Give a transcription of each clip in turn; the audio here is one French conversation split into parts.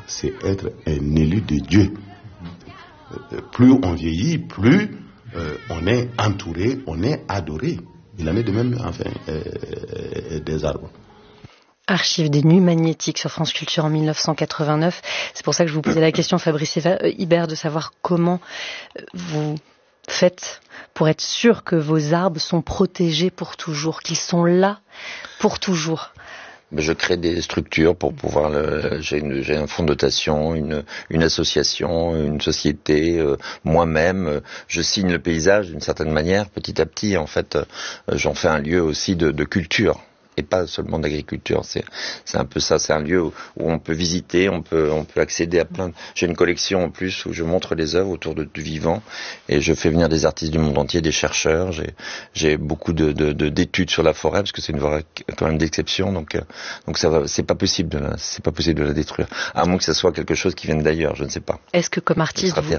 c'est être un élu de Dieu. Plus on vieillit, plus on est entouré, on est adoré. Il en est de même, des arbres. Archives des nuits magnétiques sur France Culture en 1989. C'est pour ça que je vous posais la question, Fabrice Hibert, de savoir comment vous faites pour être sûr que vos arbres sont protégés pour toujours, qu'ils sont là pour toujours. Je crée des structures pour pouvoir. J'ai un fonds de dotation, une association, une société, moi-même. Je signe le paysage d'une certaine manière. Petit à petit, en fait, j'en fais un lieu aussi de culture. Et pas seulement d'agriculture, c'est un peu ça, c'est un lieu où on peut visiter, on peut accéder à plein de... J'ai une collection en plus où je montre les œuvres autour du vivant et je fais venir des artistes du monde entier, des chercheurs, j'ai beaucoup d'études sur la forêt parce que c'est une forêt quand même d'exception, donc ça va, c'est pas possible de la détruire, à moins que ça soit quelque chose qui vienne d'ailleurs, je ne sais pas. Est-ce que comme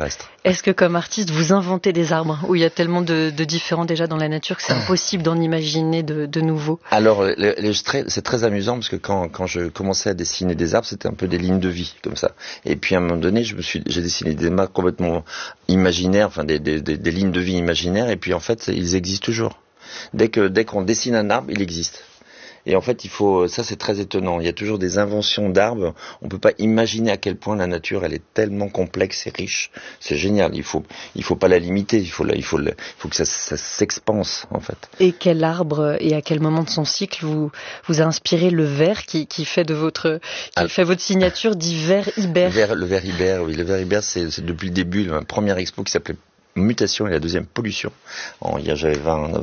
artiste vous inventez des arbres où il y a tellement de différents déjà dans la nature que c'est impossible d'en imaginer de nouveaux? Alors c'est très amusant parce que quand je commençais à dessiner des arbres, c'était un peu des lignes de vie comme ça. Et puis à un moment donné, j'ai dessiné des arbres complètement imaginaires, enfin des lignes de vie imaginaires. Et puis en fait, ils existent toujours. Dès qu'on dessine un arbre, il existe. Et en fait, ça c'est très étonnant. Il y a toujours des inventions d'arbres. On peut pas imaginer à quel point la nature, elle est tellement complexe et riche. C'est génial. Il faut pas la limiter. Il faut que ça s'expanse, en fait. Et quel arbre et à quel moment de son cycle vous a inspiré le ver qui fait votre signature dit ver Hibert? Le ver Hibert, oui. Le ver Hibert, c'est depuis le début, la première expo qui s'appelait Mutation et la deuxième Pollution. J'avais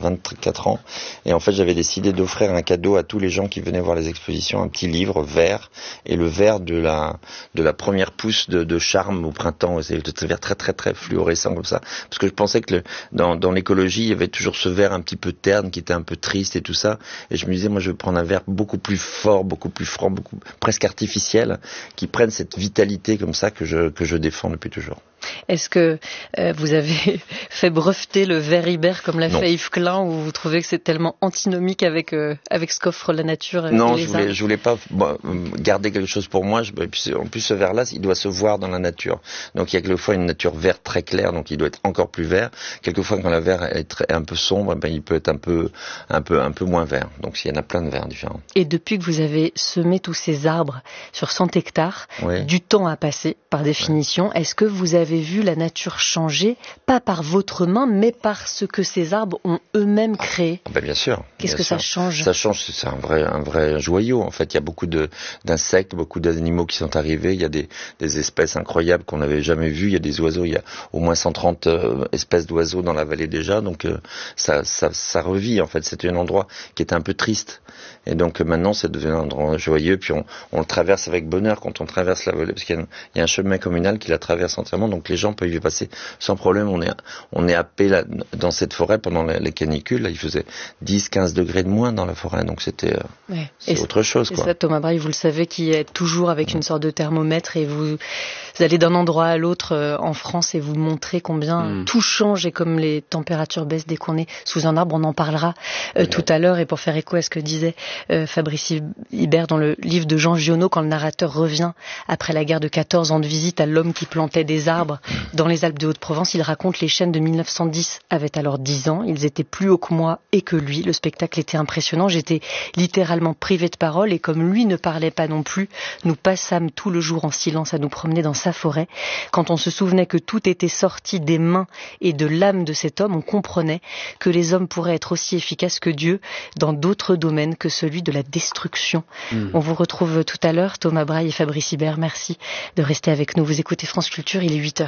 24 ans et en fait j'avais décidé d'offrir un cadeau à tous les gens qui venaient voir les expositions, un petit livre vert, et le vert de la première pousse de charme au printemps, c'est ce vert très très très fluorescent comme ça, parce que je pensais que dans l'écologie il y avait toujours ce vert un petit peu terne qui était un peu triste et tout ça, et je me disais moi je vais prendre un vert beaucoup plus fort, beaucoup plus franc, presque artificiel, qui prenne cette vitalité comme ça que je défends depuis toujours. Est-ce que vous avez fait breveter le ver Hibert comme l'a fait Yves Klein, ou vous trouvez que c'est tellement antinomique avec ce qu'offre la nature? Non, je voulais pas garder quelque chose pour moi. En plus, ce ver-là, il doit se voir dans la nature. Donc il y a quelquefois une nature verte très claire, donc il doit être encore plus vert. Quelquefois, quand la vert est un peu sombre, il peut être un peu moins vert. Donc il y en a plein de verts différents. Et depuis que vous avez semé tous ces arbres sur 100 hectares, du temps a passé par définition. Est-ce que vous avez vu la nature changer, pas par votre main, mais par ce que ces arbres ont eux-mêmes créé? Bien sûr. Qu'est-ce que ça change? Ça change, c'est un vrai joyau. En fait, il y a beaucoup d'insectes, beaucoup d'animaux qui sont arrivés. Il y a des espèces incroyables qu'on n'avait jamais vues. Il y a des oiseaux. Il y a au moins 130 espèces d'oiseaux dans la vallée déjà. Donc ça revit. En fait, c'était un endroit qui était un peu triste. Et donc maintenant, c'est devenu un endroit joyeux. Puis on le traverse avec bonheur quand on traverse la vallée, parce qu'il y a un chemin communal qui la traverse entièrement. Donc les gens peuvent y passer sans problème. On est happé là, dans cette forêt pendant les canicules. Là, il faisait 10-15 degrés de moins dans la forêt. Donc c'est autre chose. Et ça, Thomas Braille, vous le savez, qui est toujours avec une sorte de thermomètre, et vous allez d'un endroit à l'autre en France et vous montrez combien tout change, et comme les températures baissent dès qu'on est sous un arbre. On en parlera tout à l'heure. Et pour faire écho à ce que disait Fabrice Hibert dans le livre de Jean Giono, quand le narrateur revient après la guerre de 14 ans de visite à l'homme qui plantait des arbres dans les Alpes de Haute-Provence, il raconte: les chênes de 1910 avaient alors 10 ans, ils étaient plus hauts que moi et que lui, le spectacle était impressionnant, j'étais littéralement privé de parole, et comme lui ne parlait pas non plus, nous passâmes tout le jour en silence à nous promener dans sa forêt. Quand on se souvenait que tout était sorti des mains et de l'âme de cet homme, on comprenait que les hommes pourraient être aussi efficaces que Dieu dans d'autres domaines que celui de la destruction. On vous retrouve tout à l'heure, Thomas Braille et Fabrice Hibert, merci de rester avec nous. Vous écoutez France Culture, il est 8h.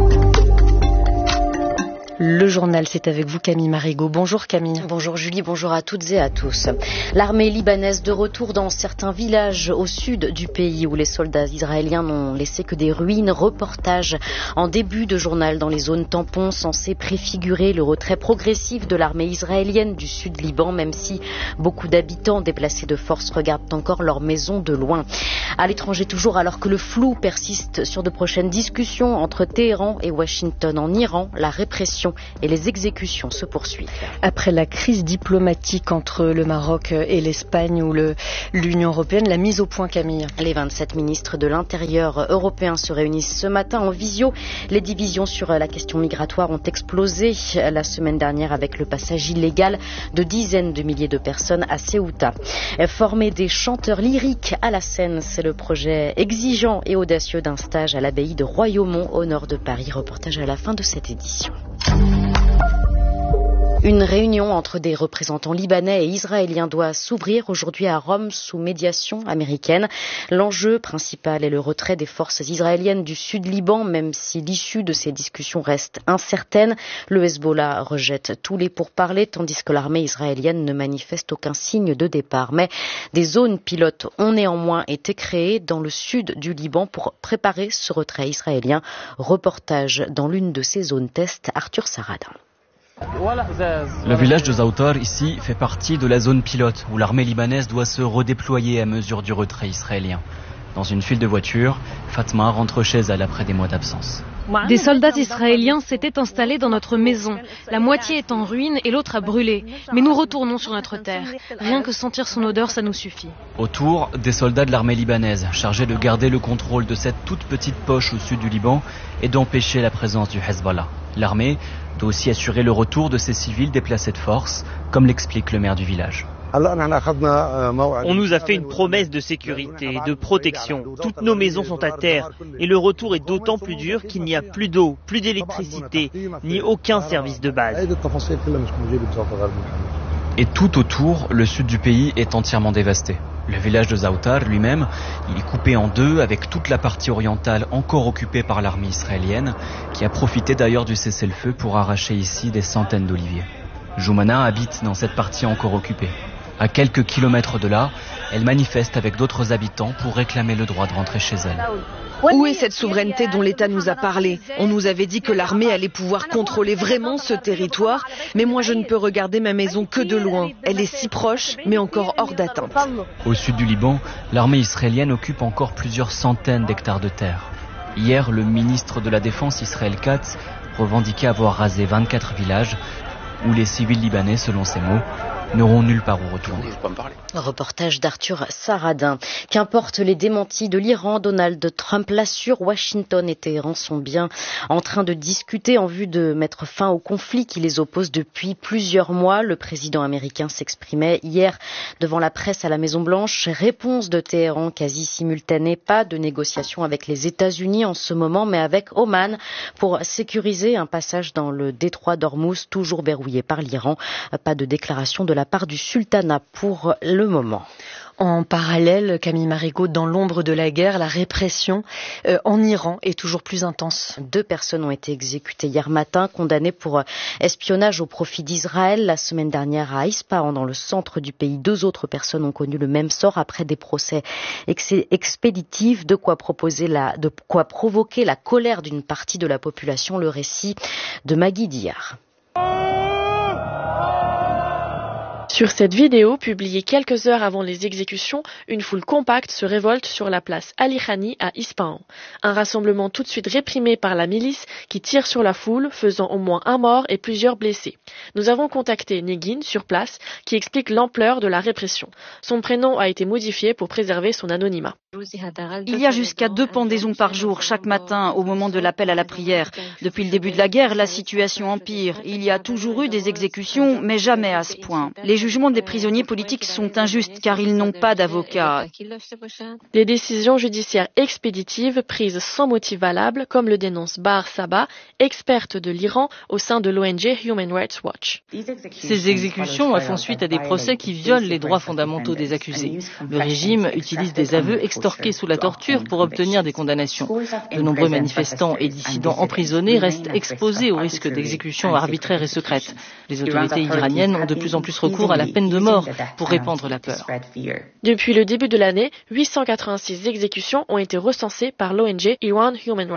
Le journal, c'est avec vous Camille Marigot. Bonjour Camille. Bonjour Julie, bonjour à toutes et à tous. L'armée libanaise de retour dans certains villages au sud du pays où les soldats israéliens n'ont laissé que des ruines. Reportage en début de journal dans les zones tampons censées préfigurer le retrait progressif de l'armée israélienne du sud Liban, même si beaucoup d'habitants déplacés de force regardent encore leur maison de loin. À l'étranger toujours, alors que le flou persiste sur de prochaines discussions entre Téhéran et Washington en Iran, la répression arrestations et les exécutions se poursuivent. Après la crise diplomatique entre le Maroc et l'Espagne ou l'Union européenne, la mise au point, Camille. Les 27 ministres de l'Intérieur européens se réunissent ce matin en visio. Les divisions sur la question migratoire ont explosé la semaine dernière avec le passage illégal de dizaines de milliers de personnes à Ceuta. Former des chanteurs lyriques à la scène, c'est le projet exigeant et audacieux d'un stage à l'abbaye de Royaumont au nord de Paris. Reportage à la fin de cette édition. Une réunion entre des représentants libanais et israéliens doit s'ouvrir aujourd'hui à Rome sous médiation américaine. L'enjeu principal est le retrait des forces israéliennes du sud Liban, même si l'issue de ces discussions reste incertaine. Le Hezbollah rejette tous les pourparlers, tandis que l'armée israélienne ne manifeste aucun signe de départ. Mais des zones pilotes ont néanmoins été créées dans le sud du Liban pour préparer ce retrait israélien. Reportage dans l'une de ces zones test, Arthur Saradin. Le village de Zaoutar, ici, fait partie de la zone pilote où l'armée libanaise doit se redéployer à mesure du retrait israélien. Dans une file de voitures, Fatma rentre chez elle après des mois d'absence. Des soldats israéliens s'étaient installés dans notre maison. La moitié est en ruine et l'autre a brûlé. Mais nous retournons sur notre terre. Rien que sentir son odeur, ça nous suffit. Autour, des soldats de l'armée libanaise, chargés de garder le contrôle de cette toute petite poche au sud du Liban et d'empêcher la présence du Hezbollah. L'armée doit aussi assurer le retour de ces civils déplacés de force, comme l'explique le maire du village. On nous a fait une promesse de sécurité, de protection. Toutes nos maisons sont à terre et le retour est d'autant plus dur qu'il n'y a plus d'eau, plus d'électricité, ni aucun service de base. Et tout autour, le sud du pays est entièrement dévasté. Le village de Zaoutar lui-même, il est coupé en deux avec toute la partie orientale encore occupée par l'armée israélienne, qui a profité d'ailleurs du cessez-le-feu pour arracher ici des centaines d'oliviers. Joumana habite dans cette partie encore occupée. À quelques kilomètres de là, elle manifeste avec d'autres habitants pour réclamer le droit de rentrer chez elle. Où est cette souveraineté dont l'État nous a parlé? On nous avait dit que l'armée allait pouvoir contrôler vraiment ce territoire, mais moi je ne peux regarder ma maison que de loin. Elle est si proche, mais encore hors d'atteinte. Au sud du Liban, l'armée israélienne occupe encore plusieurs centaines d'hectares de terre. Hier, le ministre de la Défense, Israël Katz, revendiquait avoir rasé 24 villages où les civils libanais, selon ses mots, n'auront nulle part où retourner. Reportage d'Arthur Saradin. Qu'importe les démentis de l'Iran, Donald Trump l'assure, Washington et Téhéran sont bien en train de discuter en vue de mettre fin au conflit qui les oppose depuis plusieurs mois. Le président américain s'exprimait hier devant la presse à la Maison-Blanche. Réponse de Téhéran quasi simultanée. Pas de négociation avec les États-Unis en ce moment, mais avec Oman pour sécuriser un passage dans le détroit d'Ormuz, toujours verrouillé par l'Iran. Pas de déclaration de la part du sultanat pour le moment. En parallèle, Camille Marigot, dans l'ombre de la guerre, la répression en Iran est toujours plus intense. 2 personnes ont été exécutées hier matin, condamnées pour espionnage au profit d'Israël. La semaine dernière à Ispahan, dans le centre du pays, 2 autres personnes ont connu le même sort après des procès expéditifs. De quoi provoquer la colère d'une partie de la population. Le récit de Magui Diar. Sur cette vidéo, publiée quelques heures avant les exécutions, une foule compacte se révolte sur la place Ali Khani à Ispahan. Un rassemblement tout de suite réprimé par la milice qui tire sur la foule, faisant au moins 1 mort et plusieurs blessés. Nous avons contacté Negin sur place qui explique l'ampleur de la répression. Son prénom a été modifié pour préserver son anonymat. Il y a jusqu'à 2 pendaisons par jour, chaque matin, au moment de l'appel à la prière. Depuis le début de la guerre, la situation empire. Il y a toujours eu des exécutions, mais jamais à ce point. Les jugements des prisonniers politiques sont injustes car ils n'ont pas d'avocat. Des décisions judiciaires expéditives prises sans motif valable, comme le dénonce Bahar Sabah, experte de l'Iran au sein de l'ONG Human Rights Watch. Ces exécutions font suite à des procès qui violent les droits fondamentaux des accusés. Le régime utilise des aveux extorqués sous la torture pour obtenir des condamnations. De nombreux manifestants et dissidents emprisonnés restent exposés au risque d'exécutions arbitraires et secrètes. Les autorités iraniennes ont de plus en plus recours à la peine de mort pour répandre la peur. Depuis le début de l'année, 886 exécutions ont été recensées par l'ONG Iran Human Rights.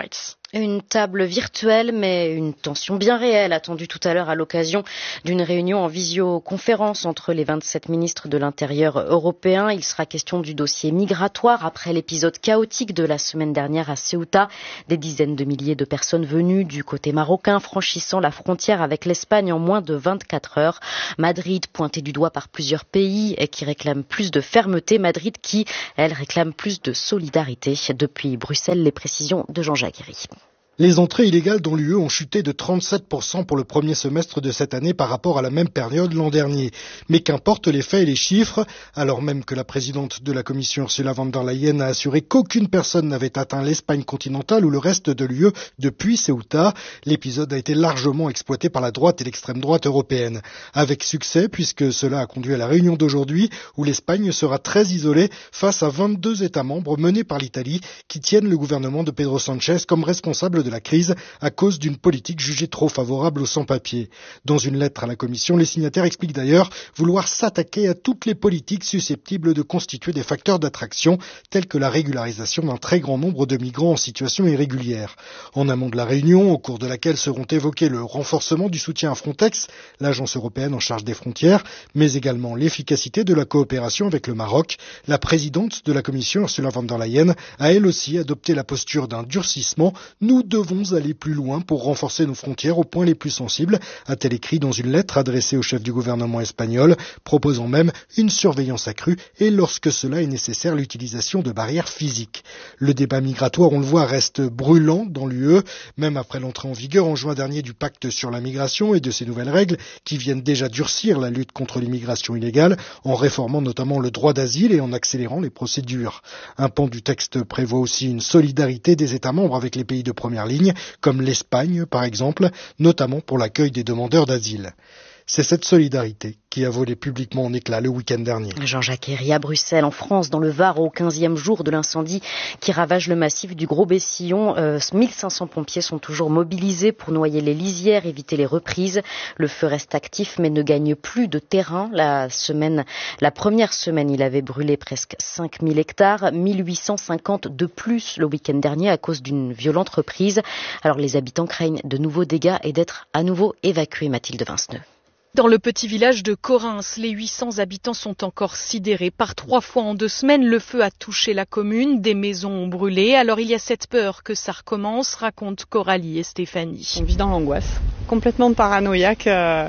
Une table virtuelle, mais une tension bien réelle attendue tout à l'heure à l'occasion d'une réunion en visioconférence entre les 27 ministres de l'Intérieur européens. Il sera question du dossier migratoire après l'épisode chaotique de la semaine dernière à Ceuta. Des dizaines de milliers de personnes venues du côté marocain franchissant la frontière avec l'Espagne en moins de 24 heures. Madrid pointé du doigt par plusieurs pays et qui réclament plus de fermeté. Madrid qui, elle, réclame plus de solidarité. Depuis Bruxelles, les précisions de Jean-Jacques Guéry. Les entrées illégales dans l'UE ont chuté de 37% pour le premier semestre de cette année par rapport à la même période l'an dernier. Mais qu'importent les faits et les chiffres, alors même que la présidente de la Commission Ursula von der Leyen a assuré qu'aucune personne n'avait atteint l'Espagne continentale ou le reste de l'UE depuis Ceuta, l'épisode a été largement exploité par la droite et l'extrême droite européenne. Avec succès, puisque cela a conduit à la réunion d'aujourd'hui où l'Espagne sera très isolée face à 22 États membres menés par l'Italie qui tiennent le gouvernement de Pedro Sánchez comme responsable de la crise à cause d'une politique jugée trop favorable aux sans-papiers. Dans une lettre à la Commission, les signataires expliquent d'ailleurs vouloir s'attaquer à toutes les politiques susceptibles de constituer des facteurs d'attraction, tels que la régularisation d'un très grand nombre de migrants en situation irrégulière. En amont de la réunion, au cours de laquelle seront évoqués le renforcement du soutien à Frontex, l'agence européenne en charge des frontières, mais également l'efficacité de la coopération avec le Maroc, la présidente de la Commission, Ursula von der Leyen, a elle aussi adopté la posture d'un durcissement. Nous devons aller plus loin pour renforcer nos frontières aux points les plus sensibles, a-t-elle écrit dans une lettre adressée au chef du gouvernement espagnol, proposant même une surveillance accrue et lorsque cela est nécessaire l'utilisation de barrières physiques. Le débat migratoire, on le voit, reste brûlant dans l'UE, même après l'entrée en vigueur en juin dernier du pacte sur la migration et de ses nouvelles règles qui viennent déjà durcir la lutte contre l'immigration illégale en réformant notamment le droit d'asile et en accélérant les procédures. Un pan du texte prévoit aussi une solidarité des États membres avec les pays de première ligne, comme l'Espagne par exemple, notamment pour l'accueil des demandeurs d'asile. C'est cette solidarité qui a volé publiquement en éclats le week-end dernier. Jean-Jacques Herry à Bruxelles, en France, dans le Var, au 15e jour de l'incendie qui ravage le massif du Gros-Bessillon. 1500 pompiers sont toujours mobilisés pour noyer les lisières, éviter les reprises. Le feu reste actif mais ne gagne plus de terrain. La première semaine, il avait brûlé presque 5000 hectares, 1850 de plus le week-end dernier à cause d'une violente reprise. Alors les habitants craignent de nouveaux dégâts et d'être à nouveau évacués. Mathilde Vinceneux. Dans le petit village de Corrins, les 800 habitants sont encore sidérés. Par 3 fois en 2 semaines, le feu a touché la commune, des maisons ont brûlé. Alors il y a cette peur que ça recommence, racontent Coralie et Stéphanie. On vit dans l'angoisse, complètement paranoïaque.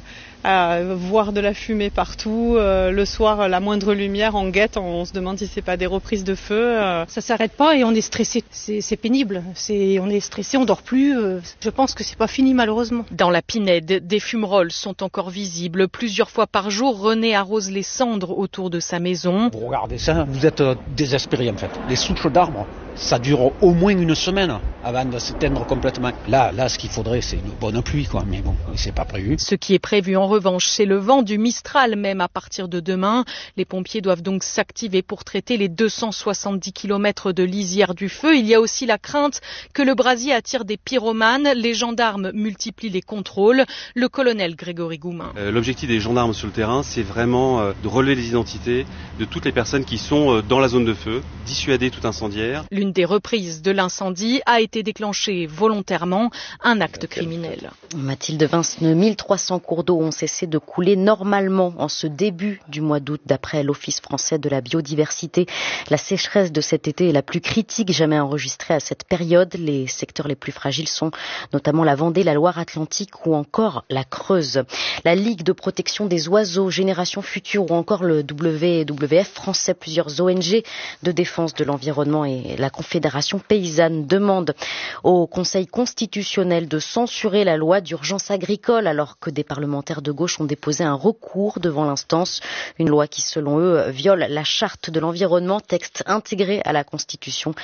À voir de la fumée partout, le soir la moindre lumière on guette, on se demande si c'est pas des reprises de feu. Ça s'arrête pas et on est stressé, c'est pénible, on est stressé, on dort plus, je pense que c'est pas fini malheureusement. Dans la Pinède, des fumerolles sont encore visibles. Plusieurs fois par jour, René arrose les cendres autour de sa maison. Vous regardez ça, vous êtes désespérés en fait. Les souches d'arbres, ça dure au moins 1 semaine avant de s'éteindre complètement. Là, ce qu'il faudrait, c'est une bonne pluie, quoi. Mais bon, c'est pas prévu. Ce qui est prévu en revanche, c'est le vent du Mistral, même à partir de demain. Les pompiers doivent donc s'activer pour traiter les 270 km de lisière du feu. Il y a aussi la crainte que le brasier attire des pyromanes. Les gendarmes multiplient les contrôles. Le colonel Grégory Goumin. L'objectif des gendarmes sur le terrain, c'est vraiment de relever les identités de toutes les personnes qui sont dans la zone de feu, dissuader tout incendiaire. L'une des reprises de l'incendie a été déclenchée volontairement, un acte criminel. Mathilde Vinceneux, 1300 cours d'eau ont cessé de couler normalement en ce début du mois d'août d'après l'Office français de la biodiversité. La sécheresse de cet été est la plus critique jamais enregistrée à cette période. Les secteurs les plus fragiles sont notamment la Vendée, la Loire-Atlantique ou encore la Creuse. La Ligue de protection des oiseaux, Génération Future ou encore le WWF français, plusieurs ONG de défense de l'environnement et la Confédération paysanne demandent au Conseil constitutionnel de censurer la loi d'urgence agricole alors que des parlementaires de gauche ont déposé un recours devant l'instance. Une loi qui, selon eux, viole la charte de l'environnement, texte intégré à la Constitution.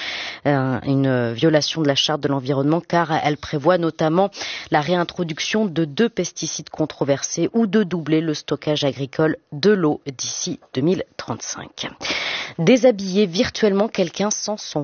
Une violation de la charte de l'environnement car elle prévoit notamment la réintroduction de 2 pesticides controversés ou de doubler le stockage agricole de l'eau d'ici 2035. Déshabiller virtuellement quelqu'un sans son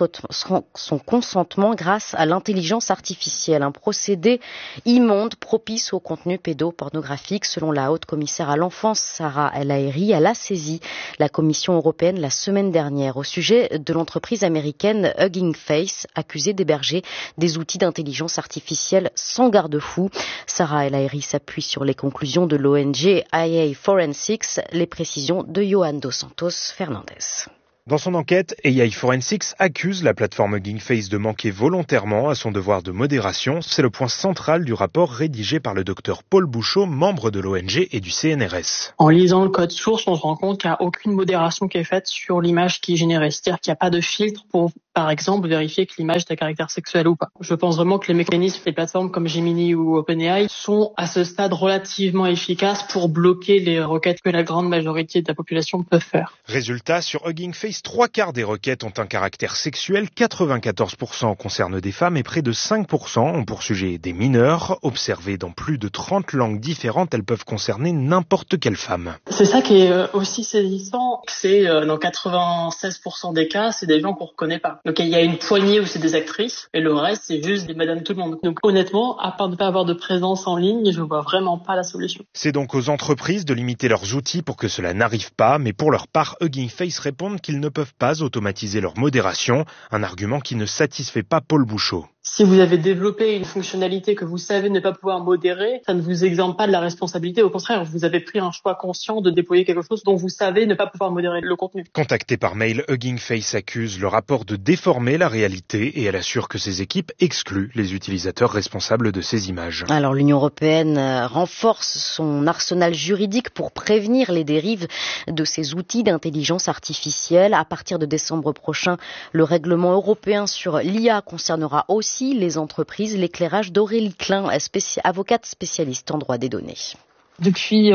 consentement grâce à l'intelligence artificielle. Un procédé immonde propice au contenu pédopornographique. Selon la haute commissaire à l'enfance, Sarah El Haïry, elle a saisi la Commission européenne la semaine dernière au sujet de l'entreprise américaine Hugging Face, accusée d'héberger des outils d'intelligence artificielle sans garde-fou. Sarah El Haïry s'appuie sur les conclusions de l'ONG IA Forensics, les précisions de Johan dos Santos Fernandez. Dans son enquête, AI Forensics accuse la plateforme Hugging Face de manquer volontairement à son devoir de modération. C'est le point central du rapport rédigé par le docteur Paul Bouchot, membre de l'ONG et du CNRS. En lisant le code source, on se rend compte qu'il n'y a aucune modération qui est faite sur l'image qui est générée. C'est-à-dire qu'il n'y a pas de filtre pour, par exemple, vérifier que l'image est à caractère sexuel ou pas. Je pense vraiment que les mécanismes des plateformes comme Gemini ou OpenAI sont à ce stade relativement efficaces pour bloquer les requêtes que la grande majorité de la population peut faire. Résultat, sur Hugging Face, 3/4 des requêtes ont un caractère sexuel, 94% concernent des femmes et près de 5% ont pour sujet des mineurs. Observées dans plus de 30 langues différentes, elles peuvent concerner n'importe quelle femme. C'est ça qui est aussi saisissant, c'est dans 96% des cas, c'est des gens qu'on reconnaît pas. Donc il y a une poignée où c'est des actrices et le reste c'est juste des madame tout le monde. Donc honnêtement, à part de pas avoir de présence en ligne, je vois vraiment pas la solution. C'est donc aux entreprises de limiter leurs outils pour que cela n'arrive pas, mais pour leur part, Hugging Face répondent qu'ils ne peuvent pas automatiser leur modération, un argument qui ne satisfait pas Paul Bouchot. Si vous avez développé une fonctionnalité que vous savez ne pas pouvoir modérer, ça ne vous exempte pas de la responsabilité. Au contraire, vous avez pris un choix conscient de déployer quelque chose dont vous savez ne pas pouvoir modérer le contenu. Contactée par mail, Hugging Face accuse le rapport de déformer la réalité et elle assure que ses équipes excluent les utilisateurs responsables de ces images. Alors l'Union européenne renforce son arsenal juridique pour prévenir les dérives de ces outils d'intelligence artificielle. À partir de décembre prochain, le règlement européen sur l'IA concernera aussi les entreprises. L'éclairage d'Aurélie Klein, avocate spécialiste en droit des données. Depuis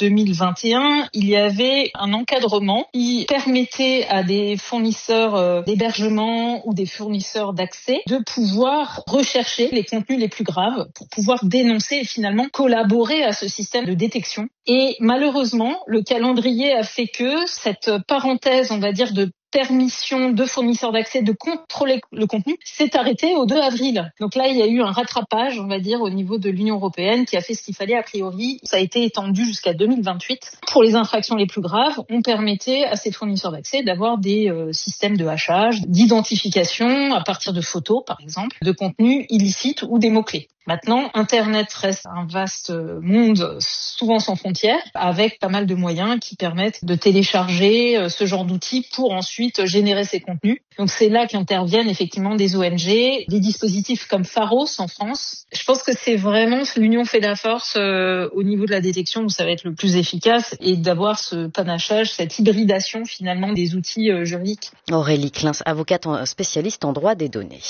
2021, il y avait un encadrement qui permettait à des fournisseurs d'hébergement ou des fournisseurs d'accès de pouvoir rechercher les contenus les plus graves pour pouvoir dénoncer et finalement collaborer à ce système de détection. Et malheureusement, le calendrier a fait que cette parenthèse, on va dire, de permission de fournisseurs d'accès de contrôler le contenu s'est arrêtée au 2 avril. Donc là, il y a eu un rattrapage, on va dire, au niveau de l'Union européenne qui a fait ce qu'il fallait a priori. Ça a été étendu jusqu'à 2028. Pour les infractions les plus graves, on permettait à ces fournisseurs d'accès d'avoir des systèmes de hachage, d'identification à partir de photos, par exemple, de contenus illicites ou des mots-clés. Maintenant, Internet reste un vaste monde, souvent sans frontières, avec pas mal de moyens qui permettent de télécharger ce genre d'outils pour ensuite générer ces contenus. Donc c'est là qu'interviennent effectivement des ONG, des dispositifs comme Pharos en France. Je pense que c'est vraiment l'union fait la force au niveau de la détection où ça va être le plus efficace et d'avoir ce panachage, cette hybridation finalement des outils juridiques. Aurélie Klein, avocate spécialiste en droit des données.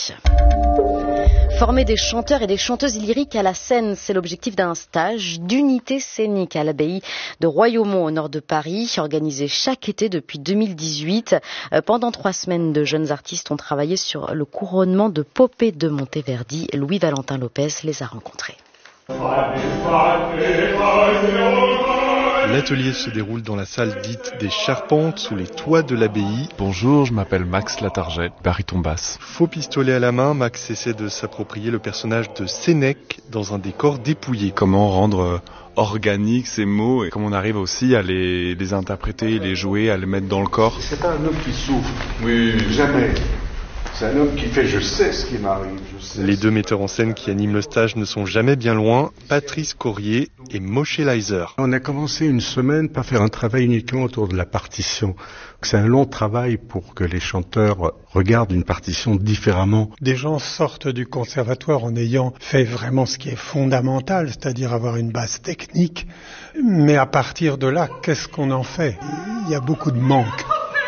Former des chanteurs et des chanteuses lyriques à la scène, c'est l'objectif d'un stage d'unité scénique à l'abbaye de Royaumont au nord de Paris, organisé chaque été depuis 2018. Pendant 3 semaines, de jeunes artistes ont travaillé sur le couronnement de Popée de Monteverdi. Louis-Valentin Lopez les a rencontrés. L'atelier se déroule dans la salle dite des Charpentes, sous les toits de l'abbaye. Bonjour, je m'appelle Max Latarjet, baryton basse. Faux pistolet à la main, Max essaie de s'approprier le personnage de Sénèque dans un décor dépouillé. Comment rendre organique ces mots et comment on arrive aussi à les interpréter, les jouer, à les mettre dans le corps. C'est pas un homme qui souffre. Oui. Jamais. C'est un homme qui fait « je sais ce qui m'arrive ». Les 2 metteurs en scène qui animent le stage ne sont jamais bien loin, Patrice Corrier et Moshe Leiser. On a commencé une semaine par faire un travail uniquement autour de la partition. C'est un long travail pour que les chanteurs regardent une partition différemment. Des gens sortent du conservatoire en ayant fait vraiment ce qui est fondamental, c'est-à-dire avoir une base technique. Mais à partir de là, qu'est-ce qu'on en fait ? Il y a beaucoup de manques.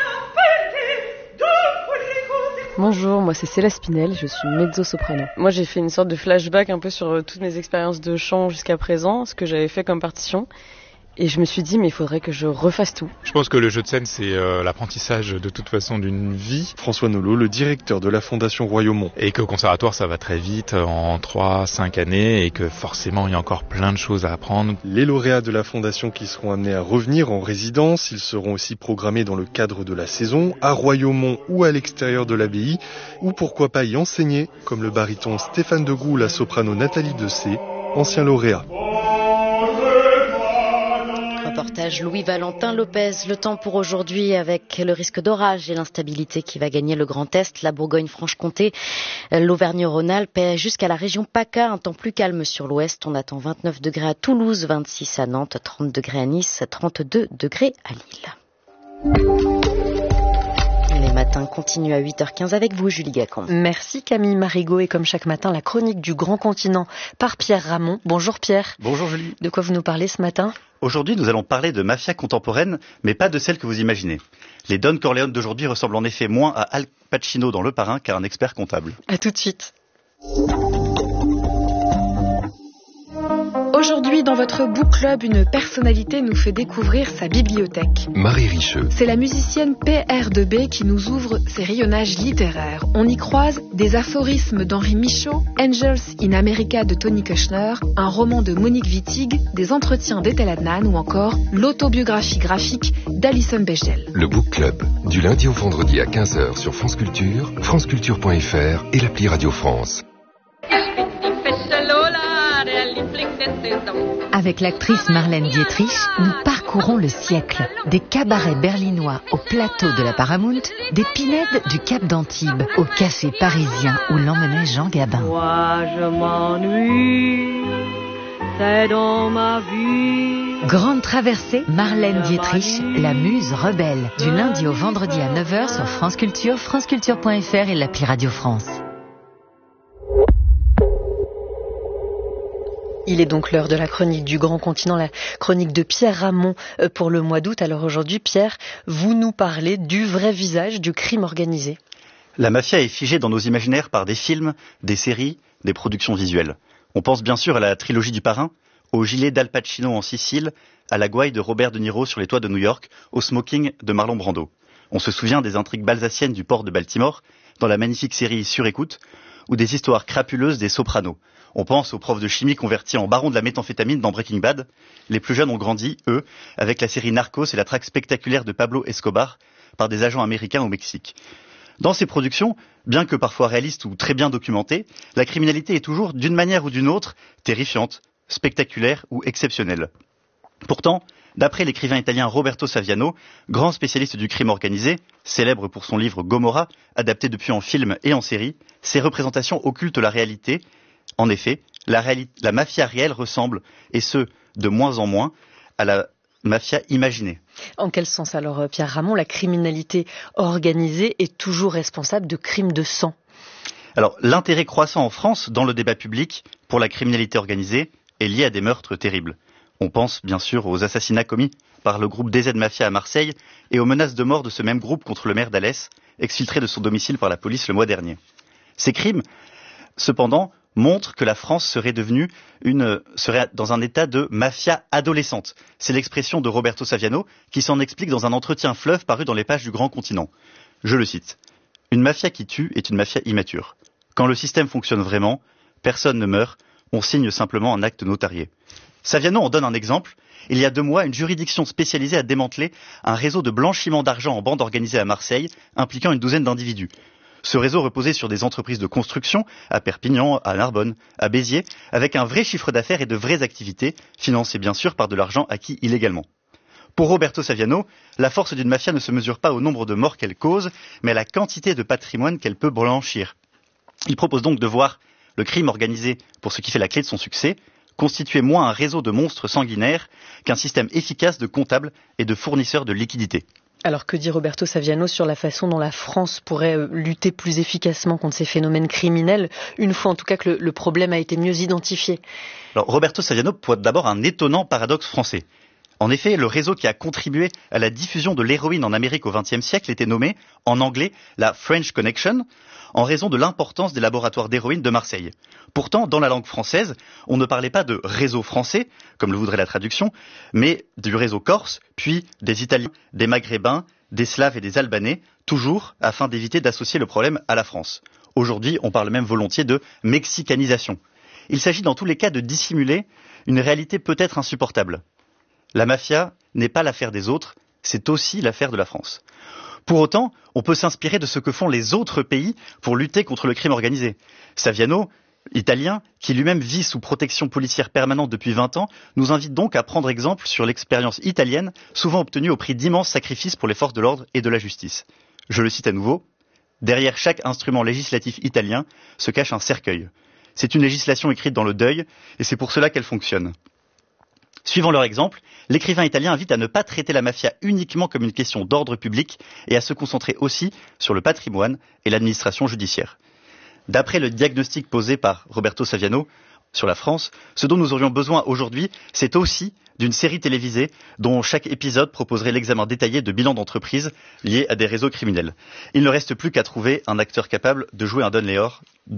Bonjour, moi c'est Céleste Spinel, je suis mezzo-soprano. Moi j'ai fait une sorte de flashback un peu sur toutes mes expériences de chant jusqu'à présent, ce que j'avais fait comme partition. et je me suis dit mais il faudrait que je refasse tout. Je pense que le jeu de scène c'est l'apprentissage de toute façon d'une vie. François Nolot, le directeur de la Fondation Royaumont. Et qu'au conservatoire ça va très vite, en 3-5 années, et que forcément il y a encore plein de choses à apprendre. Les lauréats de la Fondation qui seront amenés à revenir en résidence, ils seront aussi programmés dans le cadre de la saison, à Royaumont ou à l'extérieur de l'abbaye, ou pourquoi pas y enseigner, comme le baryton Stéphane Degout ou la soprano Nathalie Dessay, anciens lauréats. Reportage Louis-Valentin Lopez. Le temps pour aujourd'hui avec le risque d'orage et l'instabilité qui va gagner le Grand Est, la Bourgogne-Franche-Comté, l'Auvergne-Rhône-Alpes jusqu'à la région PACA. Un temps plus calme sur l'ouest. On attend 29 degrés à Toulouse, 26 à Nantes, 30 degrés à Nice, 32 degrés à Lille. Les matins continuent à 8h15 avec vous, Julie Gacon. Merci Camille Marigot, et comme chaque matin, la chronique du Grand Continent par Pierre Ramon. Bonjour Pierre. Bonjour Julie. De quoi vous nous parlez ce matin ? Aujourd'hui, nous allons parler de mafia contemporaine, mais pas de celle que vous imaginez. Les Don Corleone d'aujourd'hui ressemblent en effet moins à Al Pacino dans Le Parrain qu'à un expert comptable. À tout de suite. Aujourd'hui, dans votre book club, une personnalité nous fait découvrir sa bibliothèque. Marie Richeux. C'est la musicienne PR2B qui nous ouvre ses rayonnages littéraires. On y croise des aphorismes d'Henri Michaud, Angels in America de Tony Kushner, un roman de Monique Wittig, des entretiens d'Ethel Adnan ou encore l'autobiographie graphique d'Alison Bechdel. Le book club, du lundi au vendredi à 15h sur France Culture, franceculture.fr et l'appli Radio France. Avec l'actrice Marlène Dietrich, nous parcourons le siècle. Des cabarets berlinois au plateau de la Paramount, des pinèdes du Cap d'Antibes au café parisien où l'emmenait Jean Gabin. Moi je m'ennuie, c'est dans ma vie. Grande traversée, Marlène Dietrich, la muse rebelle. Du lundi au vendredi à 9h sur France Culture, franceculture.fr et l'appli Radio France. Il est donc l'heure de la chronique du Grand Continent, la chronique de Pierre Ramon pour le mois d'août. Alors aujourd'hui, Pierre, vous nous parlez du vrai visage du crime organisé. La mafia est figée dans nos imaginaires par des films, des séries, des productions visuelles. On pense bien sûr à la trilogie du Parrain, au gilet d'Al Pacino en Sicile, à la gouaille de Robert De Niro sur les toits de New York, au smoking de Marlon Brando. On se souvient des intrigues balsaciennes du port de Baltimore, dans la magnifique série Sur écoute, ou des histoires crapuleuses des Sopranos. On pense aux profs de chimie convertis en barons de la méthamphétamine dans Breaking Bad. Les plus jeunes ont grandi, eux, avec la série Narcos et la traque spectaculaire de Pablo Escobar par des agents américains au Mexique. Dans ces productions, bien que parfois réalistes ou très bien documentées, la criminalité est toujours, d'une manière ou d'une autre, terrifiante, spectaculaire ou exceptionnelle. Pourtant, d'après l'écrivain italien Roberto Saviano, grand spécialiste du crime organisé, célèbre pour son livre Gomorra, adapté depuis en film et en série, ces représentations occultent la réalité. En effet, la mafia réelle ressemble, et ce, de moins en moins, à la mafia imaginée. En quel sens alors, Pierre Ramon, la criminalité organisée est toujours responsable de crimes de sang ? Alors, l'intérêt croissant en France, dans le débat public, pour la criminalité organisée, est lié à des meurtres terribles. On pense bien sûr aux assassinats commis par le groupe DZ Mafia à Marseille et aux menaces de mort de ce même groupe contre le maire d'Alès, exfiltré de son domicile par la police le mois dernier. Ces crimes, cependant, montre que la France serait dans un état de mafia adolescente. C'est l'expression de Roberto Saviano qui s'en explique dans un entretien fleuve paru dans les pages du Grand Continent. Je le cite. « Une mafia qui tue est une mafia immature. Quand le système fonctionne vraiment, personne ne meurt, on signe simplement un acte notarié. » Saviano en donne un exemple. Il y a 2 mois, une juridiction spécialisée a démantelé un réseau de blanchiment d'argent en bande organisée à Marseille, impliquant une 12aine d'individus. Ce réseau reposait sur des entreprises de construction à Perpignan, à Narbonne, à Béziers, avec un vrai chiffre d'affaires et de vraies activités, financées bien sûr par de l'argent acquis illégalement. Pour Roberto Saviano, la force d'une mafia ne se mesure pas au nombre de morts qu'elle cause, mais à la quantité de patrimoine qu'elle peut blanchir. Il propose donc de voir le crime organisé pour ce qui fait la clé de son succès, constituer moins un réseau de monstres sanguinaires qu'un système efficace de comptables et de fournisseurs de liquidités. Alors que dit Roberto Saviano sur la façon dont la France pourrait lutter plus efficacement contre ces phénomènes criminels, une fois en tout cas que le problème a été mieux identifié ? Alors Roberto Saviano pointe d'abord un étonnant paradoxe français. En effet, le réseau qui a contribué à la diffusion de l'héroïne en Amérique au XXe siècle était nommé, en anglais, la French Connection, en raison de l'importance des laboratoires d'héroïne de Marseille. Pourtant, dans la langue française, on ne parlait pas de réseau français, comme le voudrait la traduction, mais du réseau corse, puis des Italiens, des Maghrébins, des Slaves et des Albanais, toujours afin d'éviter d'associer le problème à la France. Aujourd'hui, on parle même volontiers de mexicanisation. Il s'agit dans tous les cas de dissimuler une réalité peut-être insupportable. La mafia n'est pas l'affaire des autres, c'est aussi l'affaire de la France. Pour autant, on peut s'inspirer de ce que font les autres pays pour lutter contre le crime organisé. Saviano, italien, qui lui-même vit sous protection policière permanente depuis 20 ans, nous invite donc à prendre exemple sur l'expérience italienne, souvent obtenue au prix d'immenses sacrifices pour les forces de l'ordre et de la justice. Je le cite à nouveau. Derrière chaque instrument législatif italien se cache un cercueil. C'est une législation écrite dans le deuil, et c'est pour cela qu'elle fonctionne. Suivant leur exemple, l'écrivain italien invite à ne pas traiter la mafia uniquement comme une question d'ordre public et à se concentrer aussi sur le patrimoine et l'administration judiciaire. D'après le diagnostic posé par Roberto Saviano sur la France, ce dont nous aurions besoin aujourd'hui, c'est aussi d'une série télévisée dont chaque épisode proposerait l'examen détaillé de bilans d'entreprises liés à des réseaux criminels. Il ne reste plus qu'à trouver un acteur capable de jouer un Don Leor